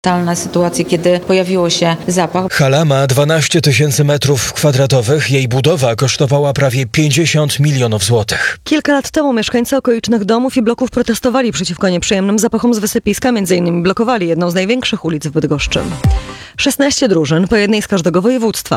Fatalna sytuacja, kiedy pojawiło się zapach. Hala ma 12 tysięcy metrów kwadratowych. Jej budowa kosztowała prawie 50 milionów złotych. Kilka lat temu mieszkańcy okolicznych domów i bloków protestowali przeciwko nieprzyjemnym zapachom z wysypiska. Między innymi blokowali jedną z największych ulic w Bydgoszczy. 16 drużyn, po jednej z każdego województwa.